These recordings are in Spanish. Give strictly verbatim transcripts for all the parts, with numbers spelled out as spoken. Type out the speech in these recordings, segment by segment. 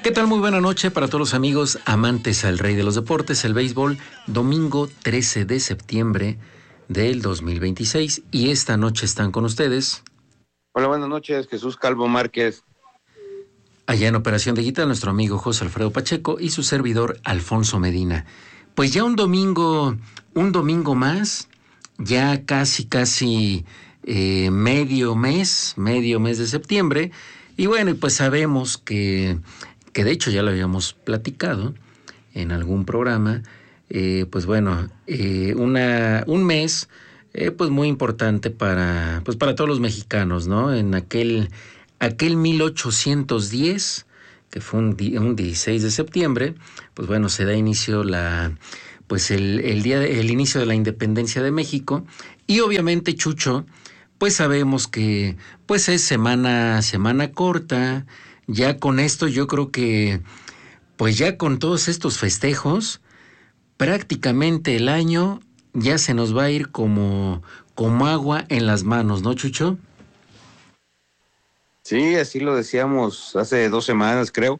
¿Qué tal? Muy buena noche para todos los amigos amantes al rey de los deportes, el béisbol, domingo trece de septiembre del dos mil veintiséis, y esta noche están con ustedes. Hola, buenas noches, Jesús Calvo Márquez. Allá en Operación de Guita, nuestro amigo José Alfredo Pacheco y su servidor Alfonso Medina. Pues ya un domingo, un domingo más, ya casi, casi eh, medio mes, medio mes de septiembre, y bueno, pues sabemos que... que de hecho ya lo habíamos platicado en algún programa, eh, pues bueno, eh, una, un mes eh, pues muy importante para, pues para todos los mexicanos, ¿no? En aquel, aquel mil ochocientos diez, que fue un, un dieciséis de septiembre, pues bueno, se da inicio la, pues el, el día, de, el inicio de la independencia de México, y obviamente, Chucho, pues sabemos que pues es semana, semana corta. Ya con esto yo creo que, pues ya con todos estos festejos, prácticamente el año ya se nos va a ir como, como agua en las manos, ¿no, Chucho? Sí, así lo decíamos hace dos semanas, creo.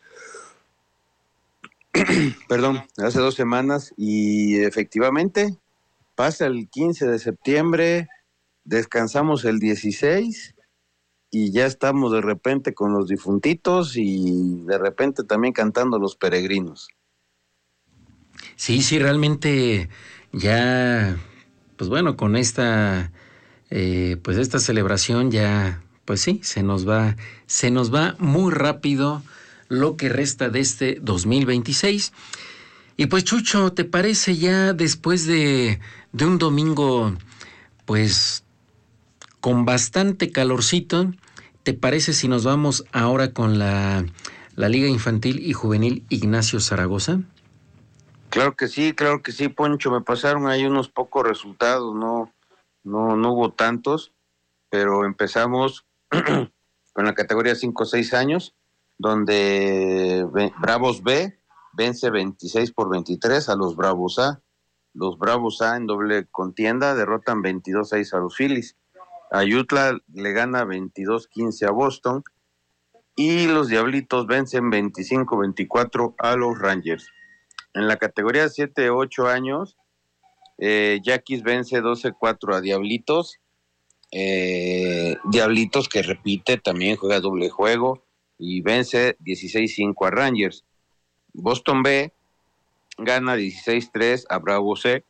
Perdón, hace dos semanas, y efectivamente pasa el quince de septiembre, descansamos el dieciséis y ya estamos de repente con los difuntitos y de repente también cantando los peregrinos. Sí, sí, realmente ya, pues bueno, con esta, eh, pues esta celebración ya, pues sí, se nos va, se nos va muy rápido lo que resta de este dos mil veintiséis. Y pues, Chucho, ¿te parece ya después de, de un domingo, pues con bastante calorcito, te parece si nos vamos ahora con la, la Liga Infantil y Juvenil Ignacio Zaragoza? Claro que sí, claro que sí, Poncho, me pasaron ahí unos pocos resultados, no, no, no hubo tantos, pero empezamos con la categoría cinco a seis años, donde Bravos B vence veintiséis por veintitrés a los Bravos A. Los Bravos A en doble contienda derrotan veintidós a seis a los Phillies. Ayutla le gana veintidós quince a Boston y los Diablitos vencen veinticinco veinticuatro a los Rangers. En la categoría siete a ocho años, eh, Yaquis vence doce cuatro a Diablitos. Eh, Diablitos, que repite, también juega doble juego y vence dieciséis cinco a Rangers. Boston B gana dieciséis tres a Bravo C.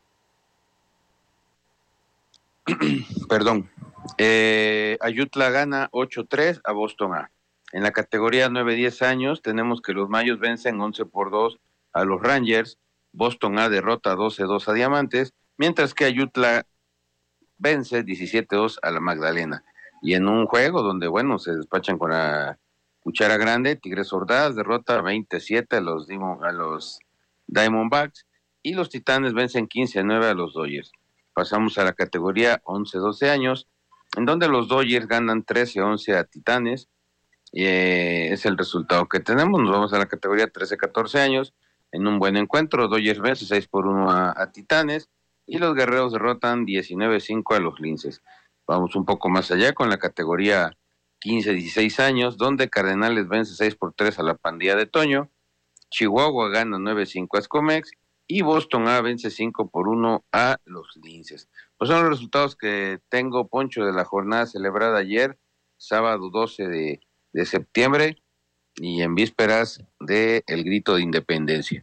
Perdón. Eh, Ayutla gana ocho tres a Boston A. En la categoría nueve a diez años tenemos que los Mayos vencen once por dos a los Rangers. Boston A derrota doce dos a Diamantes, mientras que Ayutla vence diecisiete dos a la Magdalena. Y en un juego donde, bueno, se despachan con la cuchara grande, Tigres Ordaz derrota veintisiete a los, a los Diamondbacks y los Titanes vencen quince a nueve a los Dodgers. Pasamos a la categoría once a doce años, en donde los Dodgers ganan trece a once a Titanes. Eh, es el resultado que tenemos. Nos vamos a la categoría trece a catorce años, en un buen encuentro, Dodgers vence seis por uno a, a Titanes, y los Guerreros derrotan diecinueve cinco a los Linces. Vamos un poco más allá con la categoría quince a dieciséis años, donde Cardenales vence seis por tres a la Pandilla de Toño, Chihuahua gana nueve cinco a Escomex, y Boston A vence cinco por uno a los Linces. Pues son los resultados que tengo, Poncho, de la jornada celebrada ayer, sábado doce de, de septiembre, y en vísperas del grito de independencia.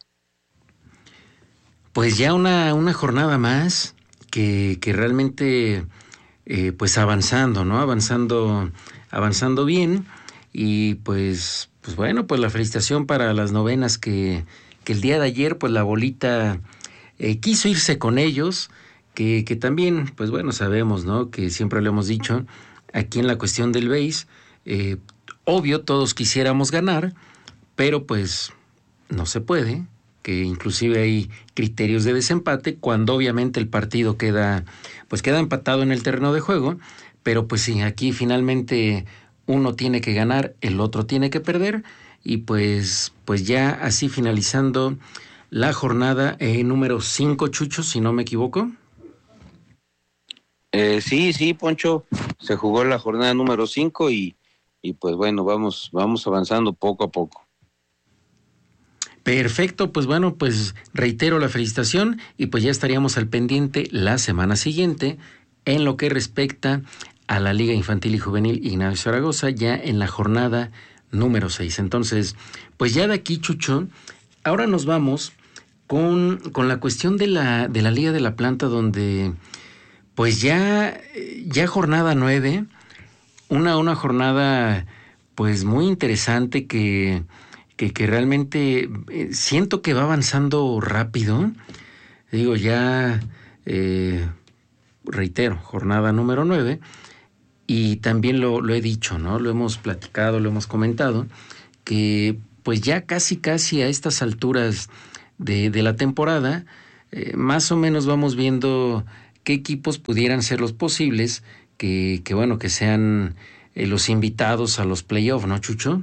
Pues ya una, una jornada más que, que realmente eh, pues avanzando, ¿no? Avanzando, avanzando bien. Y pues, pues bueno, pues la felicitación para las novenas que, que el día de ayer, pues la bolita eh, quiso irse con ellos, que, que también, pues bueno, sabemos, ¿no? Que siempre lo hemos dicho, aquí en la cuestión del béis, eh, obvio todos quisiéramos ganar, pero pues no se puede, que inclusive hay criterios de desempate cuando obviamente el partido queda, pues queda empatado en el terreno de juego, pero pues sí, aquí finalmente uno tiene que ganar, el otro tiene que perder, y pues, pues ya así finalizando la jornada eh, número cinco, Chucho, si no me equivoco. Eh, sí, sí, Poncho, se jugó la jornada número cinco y y pues bueno, vamos, vamos avanzando poco a poco. Perfecto, pues bueno, pues reitero la felicitación y pues ya estaríamos al pendiente la semana siguiente en lo que respecta a la Liga Infantil y Juvenil Ignacio Zaragoza, ya en la jornada número seis. Entonces, pues ya de aquí, Chucho, ahora nos vamos con, con la cuestión de la, de la Liga de la Planta, donde pues ya, ya jornada nueve, una, una jornada pues muy interesante que, que, que realmente eh, siento que va avanzando rápido. Digo, ya eh, reitero, jornada número nueve, y también lo, lo he dicho, ¿no? Lo hemos platicado, lo hemos comentado, que pues ya casi casi a estas alturas de, de la temporada, eh, más o menos vamos viendo qué equipos pudieran ser los posibles, que, que bueno, que sean eh, los invitados a los playoffs, ¿no, Chucho?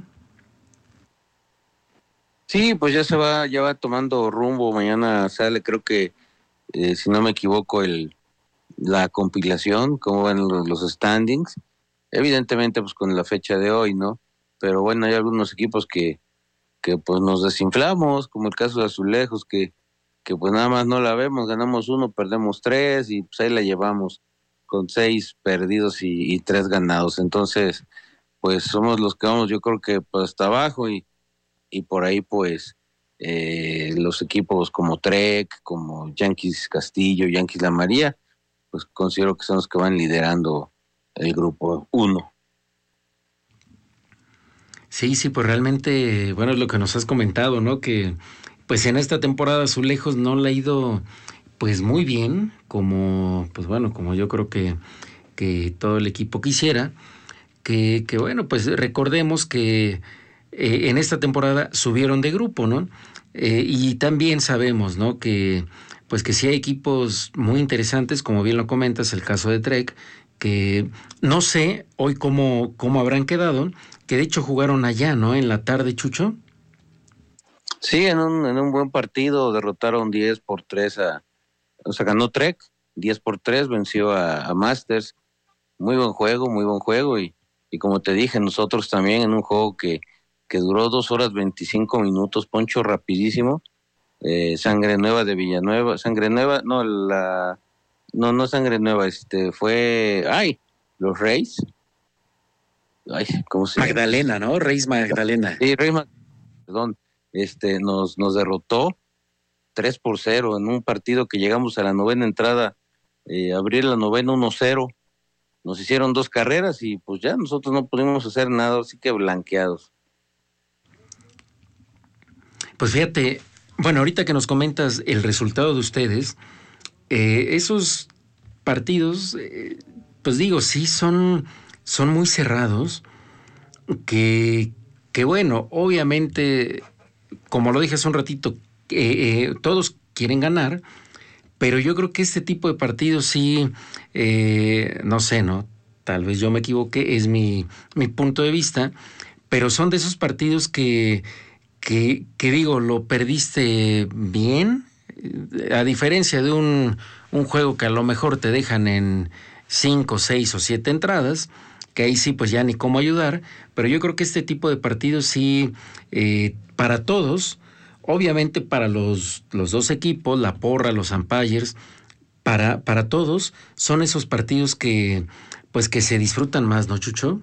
Sí, pues ya se va, ya va tomando rumbo. Mañana sale, creo que, eh, si no me equivoco, el la compilación, cómo van los, los standings. Evidentemente, pues con la fecha de hoy, ¿no? Pero bueno, hay algunos equipos que, que pues nos desinflamos, como el caso de Azulejos, que, que pues nada más no la vemos, ganamos uno, perdemos tres, y pues ahí la llevamos con seis perdidos y, y tres ganados. Entonces, pues somos los que vamos, yo creo que pues hasta abajo, y y por ahí pues eh, los equipos como Trek, como Yankees Castillo, Yankees La María, pues considero que son los que van liderando el grupo uno. Sí, sí, pues realmente, bueno, es lo que nos has comentado, ¿no? Que pues en esta temporada Azulejos no le ha ido pues muy bien, como, pues bueno, como yo creo que, que todo el equipo quisiera, que, que bueno, pues recordemos que eh, en esta temporada subieron de grupo, ¿no? Eh, y también sabemos, ¿no? Que pues que sí hay equipos muy interesantes, como bien lo comentas, el caso de Trek, que no sé hoy cómo, cómo habrán quedado, que de hecho jugaron allá, ¿no? En la tarde, Chucho. Sí, en un, en un buen partido derrotaron diez por tres a, o sea, ganó Trek, diez por tres, venció a, a Masters. Muy buen juego, muy buen juego, y, y como te dije, nosotros también en un juego que, que duró dos horas veinticinco minutos, Poncho, rapidísimo. Eh, Sangre Nueva de Villanueva, Sangre Nueva, no, la, no, no Sangre Nueva, este, fue, ay, los Reyes, ay, ¿cómo se llama? Magdalena, ¿no? Reyes Magdalena. Sí, Reyes Magdalena, perdón, este, nos, nos derrotó tres por cero en un partido que llegamos a la novena entrada, eh, abrir la novena uno cero, nos hicieron dos carreras y pues ya nosotros no pudimos hacer nada, así que blanqueados. Pues fíjate, bueno, ahorita que nos comentas el resultado de ustedes, eh, esos partidos, eh, pues digo, sí son, son muy cerrados, que, que bueno, obviamente, como lo dije hace un ratito, eh, eh, todos quieren ganar, pero yo creo que este tipo de partidos sí, eh, no sé, ¿no? Tal vez yo me equivoqué, es mi, mi punto de vista, pero son de esos partidos que, que, que digo, lo perdiste bien, a diferencia de un, un juego que a lo mejor te dejan en cinco, seis o siete entradas, que ahí sí pues ya ni cómo ayudar, pero yo creo que este tipo de partidos sí, eh, para todos, obviamente para los, los dos equipos, la porra, los umpires, para, para todos, son esos partidos que pues que se disfrutan más, ¿no, Chucho?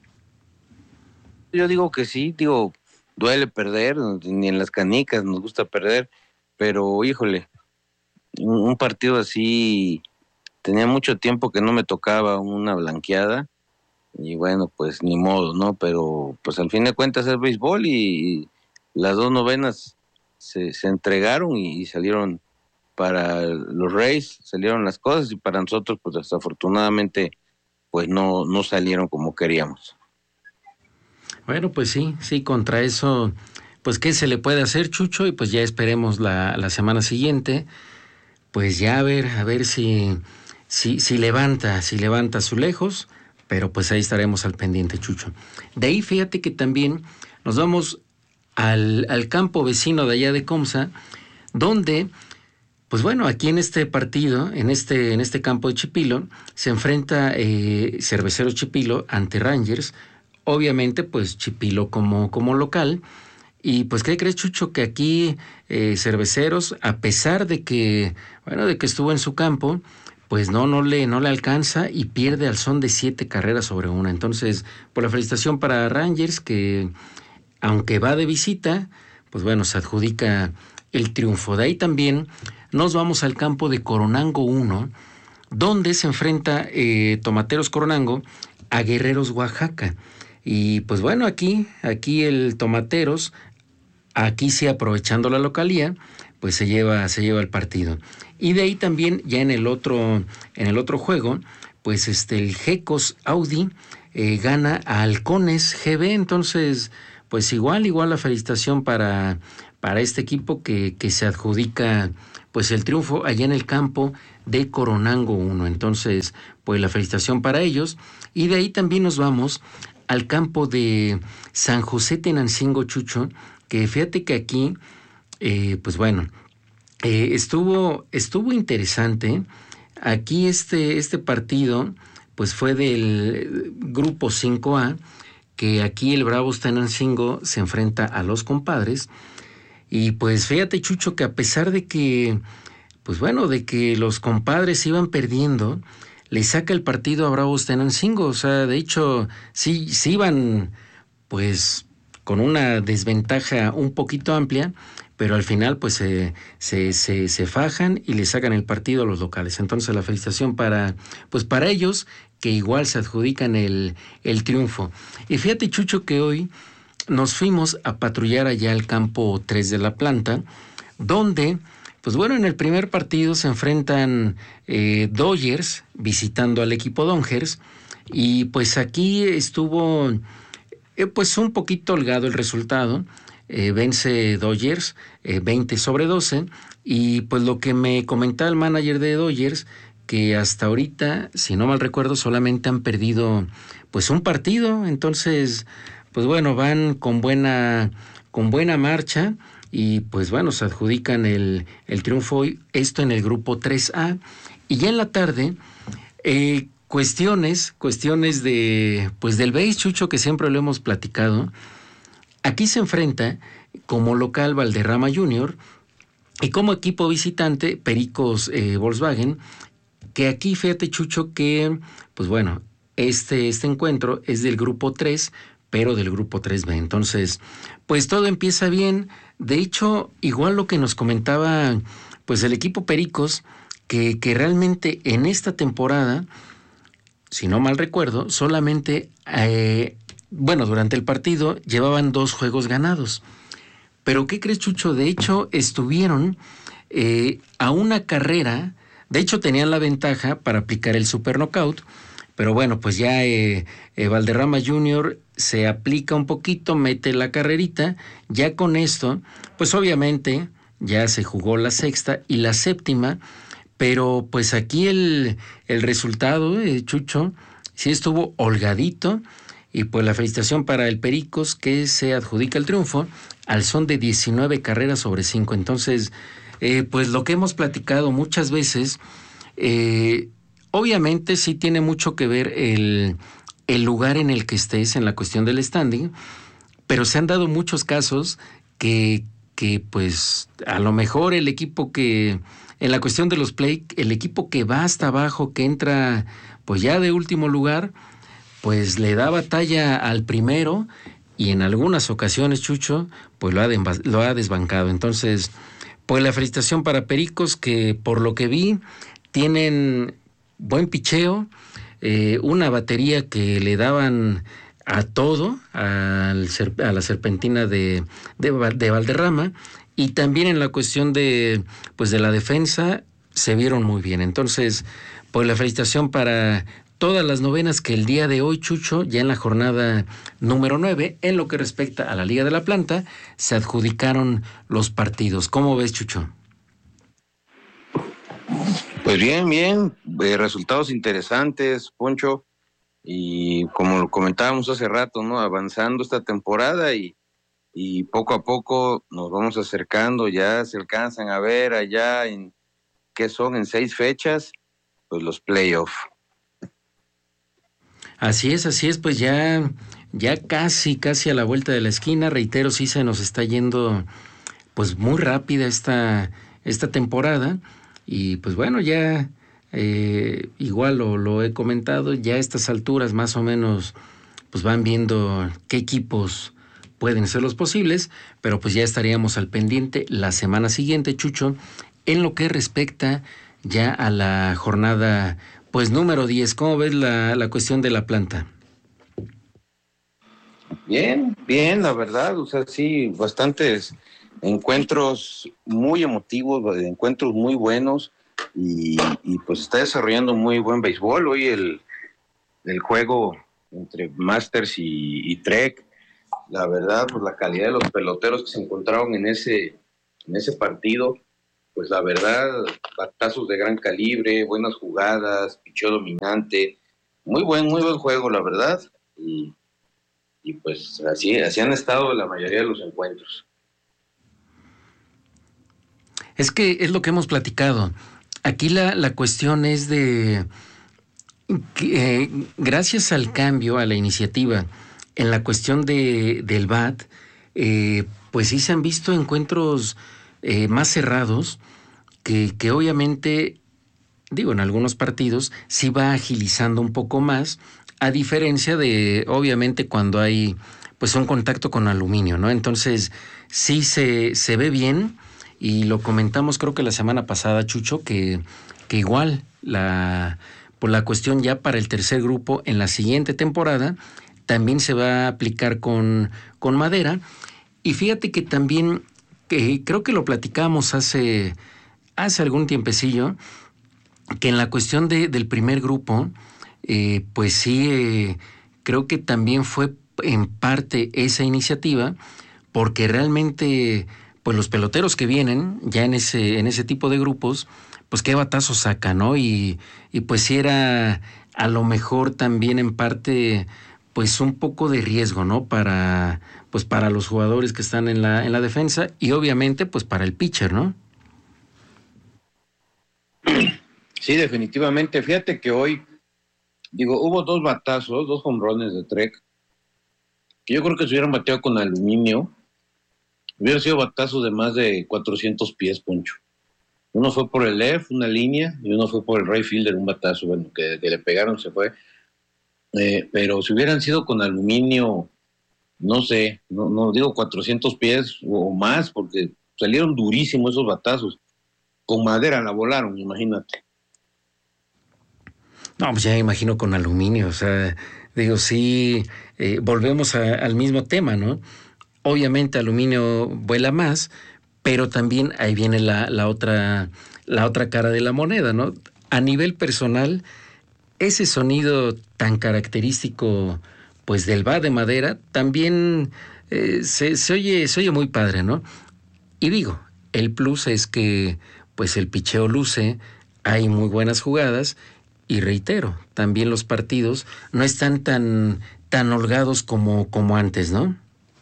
Yo digo que sí, digo, duele perder, ni en las canicas nos gusta perder, pero híjole, un, un partido así, tenía mucho tiempo que no me tocaba una blanqueada, y bueno, pues ni modo, ¿no? Pero pues al fin de cuentas es béisbol, y, y las dos novenas se, se entregaron y, y salieron para los Rays, salieron las cosas, y para nosotros pues desafortunadamente pues no, no salieron como queríamos. Bueno, pues sí, sí, contra eso, pues qué se le puede hacer, Chucho, y pues ya esperemos la, la semana siguiente, pues ya a ver, a ver si, si, si levanta, si levanta Azulejos, pero pues ahí estaremos al pendiente, Chucho. De ahí fíjate que también nos vamos al, al campo vecino de allá de Comsa, donde, pues bueno, aquí en este partido, en este, en este campo de Chipilo, se enfrenta eh, Cerveceros Chipilo ante Rangers. obviamente pues Chipilo como, como local. Y pues, ¿qué crees, Chucho? Que aquí eh, Cerveceros, a pesar de que, bueno, de que estuvo en su campo, pues no, no le, no le alcanza y pierde al son de siete carreras sobre una. Entonces, por la felicitación para Rangers, que aunque va de visita, pues bueno, se adjudica el triunfo. De ahí también nos vamos al campo de Coronango uno, donde se enfrenta eh, Tomateros Coronango a Guerreros Oaxaca. Y pues bueno, aquí, aquí el Tomateros, aquí sí aprovechando la localía, pues se lleva, se lleva el partido. Y de ahí también, ya en el otro, en el otro juego, pues este, el Gecos Audi eh, gana a Halcones G B. Entonces, pues igual, igual la felicitación para, para este equipo que, que se adjudica pues el triunfo allá en el campo de Coronango uno. Entonces, pues la felicitación para ellos. Y de ahí también nos vamos al campo de San José Tenancingo, Chucho, que fíjate que aquí, eh, pues bueno, eh, estuvo, estuvo interesante. Aquí este, este partido, pues fue del grupo cinco A, que aquí el Bravos Tenancingo se enfrenta a los compadres. Y pues fíjate, Chucho, que a pesar de que, pues bueno, de que los compadres iban perdiendo, le saca el partido a Bravos Tenancingo. O sea, de hecho, sí, sí iban, pues, con una desventaja un poquito amplia, pero al final, pues, se, se, se, se fajan y le sacan el partido a los locales. Entonces, la felicitación para, pues, para ellos, que igual se adjudican el, el triunfo. Y fíjate, Chucho, que hoy nos fuimos a patrullar allá al campo tres de la planta, donde, pues bueno, en el primer partido se enfrentan eh, Dodgers visitando al equipo Dodgers, y pues aquí estuvo eh, pues un poquito holgado el resultado. Eh, vence Dodgers eh, veinte sobre doce, y pues lo que me comentaba el manager de Dodgers, que hasta ahorita, si no mal recuerdo, solamente han perdido pues un partido. Entonces, pues bueno, van con buena, con buena marcha, y pues bueno, se adjudican el, el triunfo hoy, esto en el grupo tres A. Y ya en la tarde, eh, cuestiones, cuestiones de, pues del béis, Chucho, que siempre lo hemos platicado. Aquí se enfrenta como local Valderrama Junior y como equipo visitante Pericos eh, Volkswagen, que aquí fíjate, Chucho, que pues bueno, este, este encuentro es del grupo tres, pero del grupo tres B. Entonces, pues todo empieza bien. De hecho, igual lo que nos comentaba pues el equipo Pericos, que, que realmente en esta temporada, si no mal recuerdo, solamente, eh, bueno, durante el partido llevaban dos juegos ganados. Pero ¿qué crees, Chucho? De hecho, estuvieron eh, a una carrera. De hecho, tenían la ventaja para aplicar el super knockout, pero bueno, pues ya eh, eh, Valderrama Junior se aplica un poquito, mete la carrerita. Ya con esto, pues obviamente ya se jugó la sexta y la séptima, pero pues aquí el, el resultado, eh, Chucho, sí estuvo holgadito. Y pues la felicitación para el Pericos, que se adjudica el triunfo al son de diecinueve carreras sobre cinco. Entonces, eh, pues lo que hemos platicado muchas veces, eh, obviamente sí tiene mucho que ver el, el lugar en el que estés en la cuestión del standing, pero se han dado muchos casos que, que pues a lo mejor el equipo que, en la cuestión de los play, el equipo que va hasta abajo, que entra pues ya de último lugar, pues le da batalla al primero, y en algunas ocasiones, Chucho, pues lo ha, de, lo ha desbancado. Entonces, pues la felicitación para Pericos, que por lo que vi, tienen buen picheo, eh, una batería que le daban a todo, al, a la serpentina de, de, de Valderrama, y también en la cuestión de, pues de la defensa, se vieron muy bien. Entonces, pues la felicitación para todas las novenas que el día de hoy, Chucho, ya en la jornada número nueve, en lo que respecta a la Liga de la Planta, se adjudicaron los partidos. ¿Cómo ves, Chucho? Pues bien, bien, eh, resultados interesantes, Poncho, y como lo comentábamos hace rato, ¿no? Avanzando esta temporada y, y poco a poco nos vamos acercando, ya se alcanzan a ver allá en, ¿qué son? En seis fechas, pues los playoffs. Así es, así es, pues ya, ya casi, casi a la vuelta de la esquina. Reitero, sí se nos está yendo pues muy rápida esta, esta temporada. Y pues bueno, ya eh, igual lo, lo he comentado, ya a estas alturas más o menos pues van viendo qué equipos pueden ser los posibles, pero pues ya estaríamos al pendiente la semana siguiente, Chucho, en lo que respecta ya a la jornada pues número diez. ¿Cómo ves la, la cuestión de la planta? Bien, bien, la verdad, o sea, sí, bastantes encuentros muy emotivos, encuentros muy buenos y, y pues está desarrollando muy buen béisbol. Hoy el, el juego entre Masters y, y Trek, la verdad, pues la calidad de los peloteros que se encontraron en ese, en ese partido, pues la verdad, batazos de gran calibre, buenas jugadas, picheo dominante, muy buen, muy buen juego, la verdad, y, y pues así, así han estado la mayoría de los encuentros. Es que es lo que hemos platicado. Aquí la, la cuestión es de que, eh, gracias al cambio, a la iniciativa, en la cuestión de, del B A T, eh, pues sí se han visto encuentros eh, más cerrados, que, que obviamente, digo, en algunos partidos sí va agilizando un poco más, a diferencia de, obviamente, cuando hay pues un contacto con aluminio, ¿no? Entonces, sí se, se ve bien, y lo comentamos creo que la semana pasada, Chucho, que, que igual la, por la cuestión ya para el tercer grupo en la siguiente temporada también se va a aplicar con, con madera. Y fíjate que también, que creo que lo platicamos hace, hace algún tiempecillo, que en la cuestión de, del primer grupo, eh, pues sí, eh, creo que también fue en parte esa iniciativa, porque realmente, pues los peloteros que vienen ya en ese, en ese tipo de grupos, pues qué batazo saca, ¿no? Y, y pues sí era a lo mejor también en parte, pues un poco de riesgo, ¿no? Para, pues para los jugadores que están en la, en la defensa, y obviamente pues para el pitcher, ¿no? Sí, definitivamente. Fíjate que hoy, digo, hubo dos batazos, dos hombrones de Trek, que yo creo que si hubieran bateado con aluminio, hubiera sido batazos de más de cuatrocientos pies, Poncho. Uno fue por el left, una línea, y uno fue por el right fielder, un batazo, bueno, que, que le pegaron, se fue. Eh, pero si hubieran sido con aluminio, no sé, no, no digo cuatrocientos pies o más, porque salieron durísimos esos batazos. Con madera la volaron, imagínate. No, pues ya me imagino con aluminio, o sea, digo, sí, eh, volvemos a, al mismo tema, ¿no? Obviamente aluminio vuela más, pero también ahí viene la, la otra, la otra cara de la moneda, ¿no? A nivel personal, ese sonido tan característico, pues del bat de madera, también eh, se, se oye, se oye muy padre, ¿no? Y digo, el plus es que, pues el picheo luce, hay muy buenas jugadas. Y reitero, también los partidos no están tan, tan holgados como, como antes, ¿no?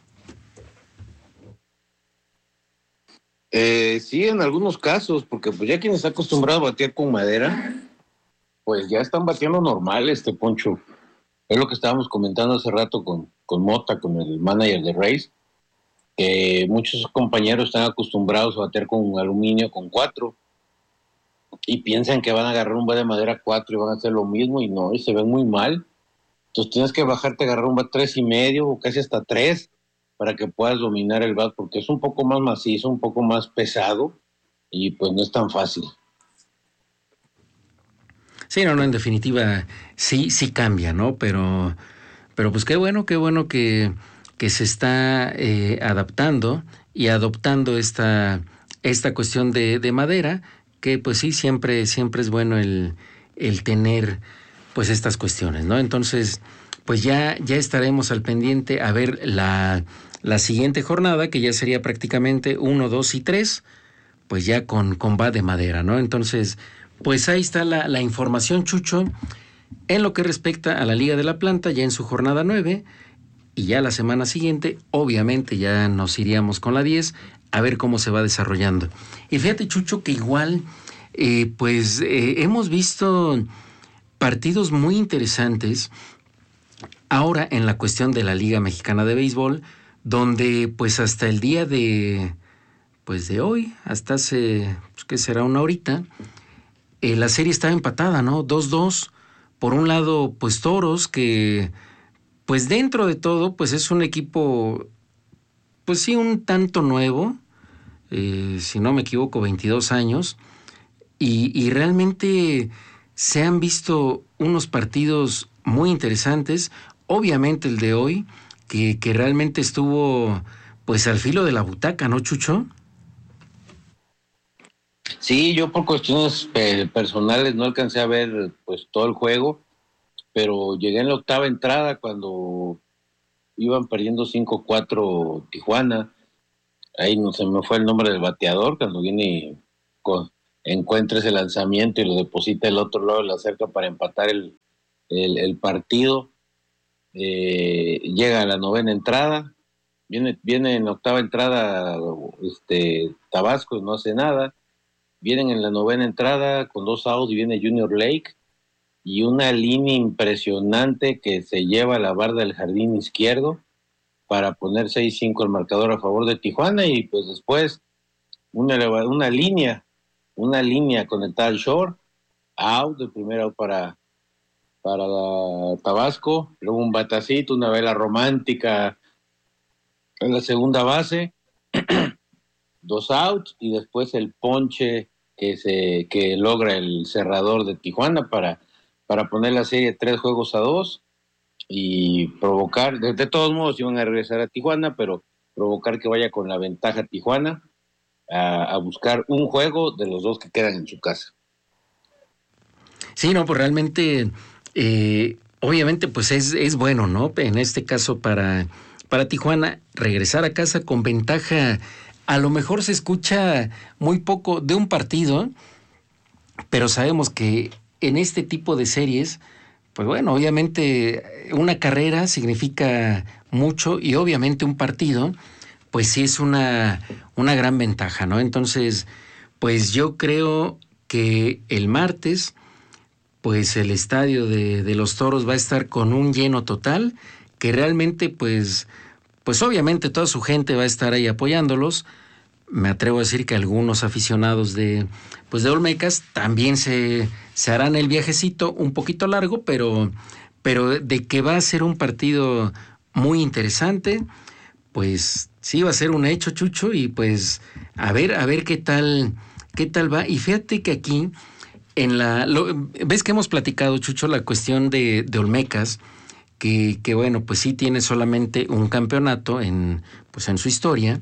Eh, sí, en algunos casos, porque pues ya quien está acostumbrado a batear con madera, pues ya están bateando normal, este Poncho. Es lo que estábamos comentando hace rato con, con Mota, con el manager de Rays, que muchos compañeros están acostumbrados a batear con aluminio con cuatro, y piensan que van a agarrar un bat de madera cuatro y van a hacer lo mismo, y no, y se ven muy mal. Entonces tienes que bajarte a agarrar un bat tres y medio o casi hasta tres para que puedas dominar el bat, porque es un poco más macizo, un poco más pesado, y pues no es tan fácil. Sí, no, no, en definitiva sí, sí cambia, ¿no? Pero, pero pues qué bueno, qué bueno que, que se está eh, adaptando y adoptando esta, esta cuestión de, de madera, que pues sí, siempre, siempre es bueno el, el tener pues estas cuestiones, ¿no? Entonces, pues ya, ya estaremos al pendiente a ver la, la siguiente jornada, que ya sería prácticamente uno, dos y tres, pues ya con, con bat de madera, ¿no? Entonces, pues ahí está la, la información, Chucho, en lo que respecta a la Liga de la Planta, ya en su jornada nueve, y ya la semana siguiente, obviamente ya nos iríamos con la diez, a ver cómo se va desarrollando. Y fíjate, Chucho, que igual, eh, pues eh, hemos visto partidos muy interesantes Ahora en la cuestión de la Liga Mexicana de Béisbol, donde pues hasta el día de, pues de hoy, hasta hace, pues, ¿qué será? Una horita, eh, la serie estaba empatada, ¿no? dos dos. Por un lado, pues Toros, que pues dentro de todo, pues es un equipo, pues sí, un tanto nuevo, eh, si no me equivoco, veintidós años, y, y realmente se han visto unos partidos muy interesantes, obviamente el de hoy, que, que realmente estuvo pues al filo de la butaca, ¿no, Chucho? Sí, yo por cuestiones eh, personales no alcancé a ver pues todo el juego, pero llegué en la octava entrada cuando iban perdiendo cinco cuatro Tijuana. Ahí no se me fue el nombre del bateador, cuando viene con, encuentra ese lanzamiento y lo deposita el otro lado de la cerca para empatar el, el, el partido. Eh, llega a la novena entrada, viene, viene en octava entrada este Tabasco y no hace nada. Vienen en la novena entrada con dos outs y viene Junior Lake y una línea impresionante que se lleva a la barda del jardín izquierdo para poner seis cinco el marcador a favor de Tijuana, y pues después una, una línea, una línea conectada al short, out, de primera out para, para Tabasco, luego un batacito, una vela romántica en la segunda base, dos outs, y después el ponche que se que logra el cerrador de Tijuana para, para poner la serie tres juegos a dos y provocar, de, de todos modos iban a regresar a Tijuana, pero provocar que vaya con la ventaja Tijuana a, a buscar un juego de los dos que quedan en su casa. Sí, no, pues realmente, eh, obviamente, pues es, es bueno, ¿no? En este caso para, para Tijuana, regresar a casa con ventaja. A lo mejor se escucha muy poco de un partido, pero sabemos que en este tipo de series, pues bueno, obviamente una carrera significa mucho y obviamente un partido, pues sí es una, una gran ventaja, ¿no? Entonces, pues yo creo que el martes, pues el estadio de, de los Toros va a estar con un lleno total, que realmente pues, pues obviamente toda su gente va a estar ahí apoyándolos. Me atrevo a decir que algunos aficionados de, pues de Olmecas también se, se harán el viajecito un poquito largo, pero, pero de que va a ser un partido muy interesante, pues sí va a ser un hecho, Chucho, y pues a ver, a ver qué tal, qué tal va. Y fíjate que aquí, en la, lo, ves que hemos platicado, Chucho, la cuestión de, de Olmecas, que, que bueno, pues sí tiene solamente un campeonato en, pues en su historia.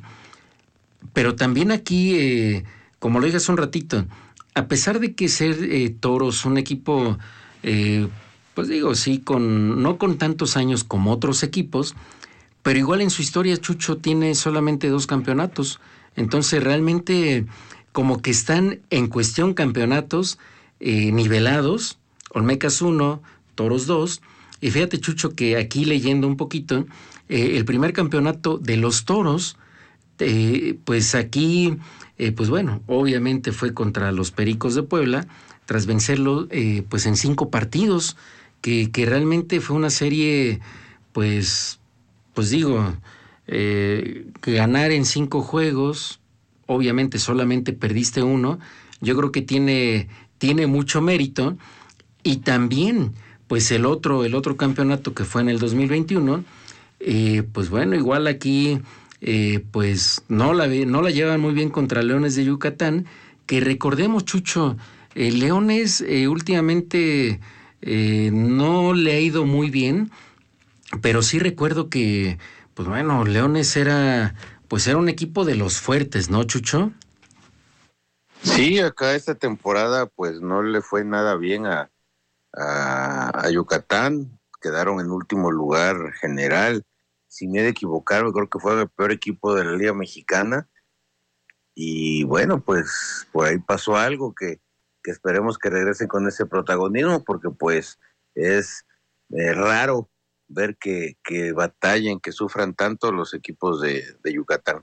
Pero también aquí, eh, como lo dije hace un ratito, a pesar de que ser eh, Toros un equipo, eh, pues digo, sí, con no con tantos años como otros equipos, pero igual en su historia Chucho tiene solamente dos campeonatos. Entonces realmente como que están en cuestión campeonatos eh, nivelados, Olmecas uno, Toros dos. Y fíjate, Chucho, que aquí leyendo un poquito, eh, el primer campeonato de los Toros, Eh, pues aquí, eh, pues bueno, obviamente fue contra los Pericos de Puebla, tras vencerlo eh, pues en cinco partidos, que, que realmente fue una serie, pues, pues digo, eh, que ganar en cinco juegos, obviamente solamente perdiste uno, yo creo que tiene, tiene mucho mérito, y también, pues el otro, el otro campeonato que fue en el dos mil veintiuno, eh, pues bueno, igual aquí eh, pues no la, no la llevan muy bien contra Leones de Yucatán, que recordemos, Chucho, eh, Leones eh, últimamente eh, no le ha ido muy bien, pero sí recuerdo que, pues bueno, Leones era, pues era un equipo de los fuertes, ¿no, Chucho? Sí, acá esta temporada pues no le fue nada bien a, a, a Yucatán, quedaron en último lugar general. Si me he de equivocar, creo que fue el peor equipo de la Liga Mexicana. Y bueno, pues por ahí pasó algo que, que esperemos que regresen con ese protagonismo, porque pues es eh, raro ver que, que batallen, que sufran tanto los equipos de, de Yucatán.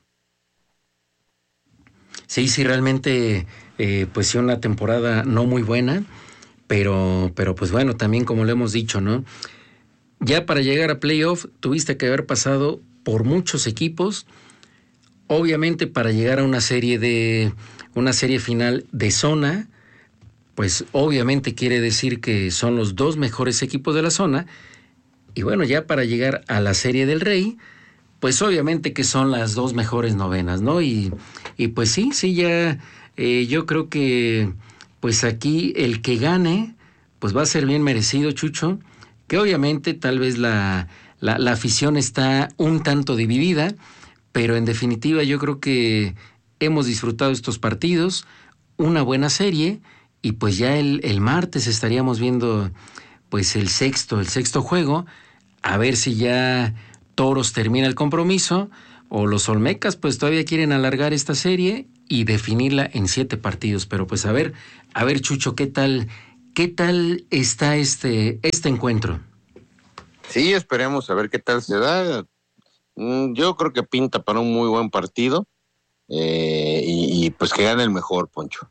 Sí, sí, realmente, eh, pues sí, una temporada no muy buena, pero, pero pues bueno, también como lo hemos dicho, ¿no? ya para llegar a playoff tuviste que haber pasado por muchos equipos. Obviamente para llegar a una serie de una serie final de zona, pues obviamente quiere decir que son los dos mejores equipos de la zona. Y bueno, ya para llegar a la Serie del Rey, pues obviamente que son las dos mejores novenas, ¿no? Y, y pues sí, sí, ya eh, yo creo que pues aquí el que gane, pues va a ser bien merecido, Chucho, que obviamente tal vez la, la, la afición está un tanto dividida, pero en definitiva yo creo que hemos disfrutado estos partidos, una buena serie, y pues ya el, el martes estaríamos viendo pues el sexto, el sexto juego, a ver si ya Toros termina el compromiso, o los Olmecas pues todavía quieren alargar esta serie y definirla en siete partidos. Pero pues a ver, a ver Chucho, ¿qué tal, qué tal está este, este encuentro? Sí, esperemos a ver qué tal se da. Yo creo que pinta para un muy buen partido, eh, y, y pues que gane el mejor, Poncho.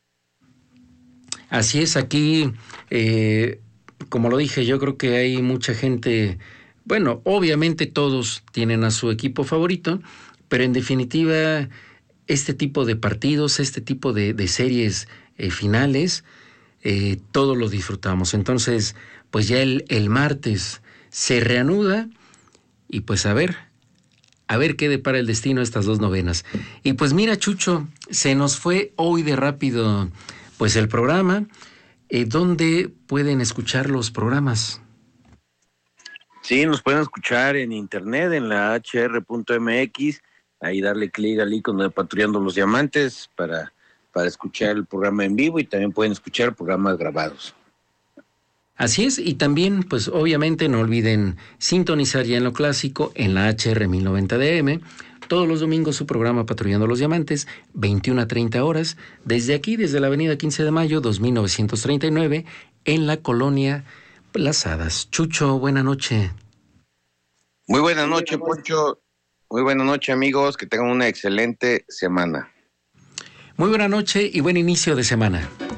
Así es, aquí, eh, como lo dije, yo creo que hay mucha gente, bueno, obviamente todos tienen a su equipo favorito, pero en definitiva, este tipo de partidos, este tipo de, de series eh, finales, eh, todos los disfrutamos. Entonces, pues ya el, el martes se reanuda y pues a ver, a ver qué depara el destino de estas dos novenas. Y pues mira, Chucho, se nos fue hoy de rápido pues el programa. Eh, ¿Dónde pueden escuchar los programas? Sí, nos pueden escuchar en internet, en la h r punto m x, ahí darle clic al icono de Patrullando los Diamantes para, para escuchar el programa en vivo, y también pueden escuchar programas grabados. Así es, y también, pues obviamente no olviden sintonizar ya en lo clásico en la H R mil noventa D M, todos los domingos su programa Patrullando los Diamantes, veintiuna a treinta horas, desde aquí, desde la avenida quince de mayo, dos mil novecientos treinta y nueve, en la colonia Plazadas. Chucho, buena noche. Muy buena noche, Poncho. Muy buena noche, amigos, que tengan una excelente semana. Muy buena noche y buen inicio de semana.